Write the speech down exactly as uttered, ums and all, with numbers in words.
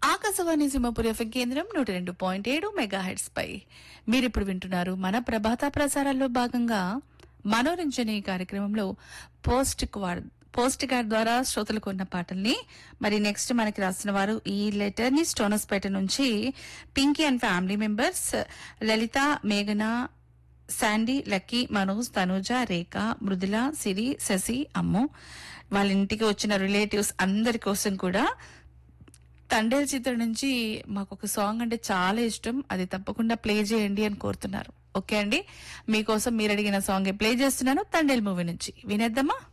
Akashvani Simhapuri FM కేంద్రం నూట రెండు పాయింట్ ఏడు మెగా హెడ్స్ పై మీరిప్పుడు వింటున్నారు మన ప్రభాత ప్రసారాల్లో భాగంగా మనోరంజన ఈ కార్యక్రమంలో పోస్ట్ క్వార్ పోస్ట్ కార్డ్ ద్వారా శ్రోతలకు ఉన్న పాటల్ని. మరి నెక్స్ట్ మనకి రాసిన వారు ఈ లెటర్ ని స్టోనస్పేట నుంచి పింకీ అండ్ ఫ్యామిలీ మెంబర్స్ లలిత, మేఘన, శాండీ, లక్కీ, మనోజ్, తనూజ, రేఖ, మృదుల, సిరి, శశి, అమ్ము వాళ్ళ ఇంటికి వచ్చిన రిలేటివ్స్ అందరి కోసం కూడా తండేల్ చిత్రం నుంచి మాకు ఒక సాంగ్ అంటే చాలా ఇష్టం, అది తప్పకుండా ప్లే చేయండి అని కోరుతున్నారు. ఓకే అండి, మీకోసం మీరు అడిగిన సాంగ్ ప్లే చేస్తున్నాను తండేల్ మూవీ నుంచి. వినేద్దామా?